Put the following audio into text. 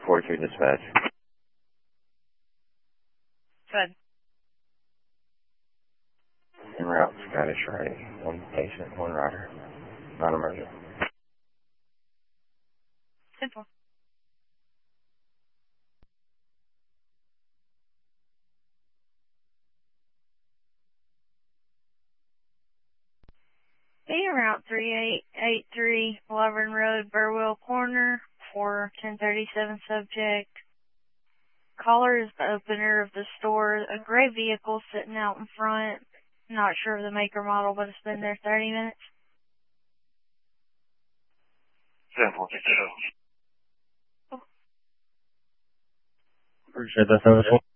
43 dispatch. Good. En route, Scottish Rite. One patient, one rider. Non-emergent. Simple. Be Route 3883, Laverne Road, Burwell Corner, for 1037 subject. Caller is the opener of the store. A gray vehicle sitting out in front. Not sure of the make or model, but it's been there 30 minutes. Simple. Appreciate that, 7-4.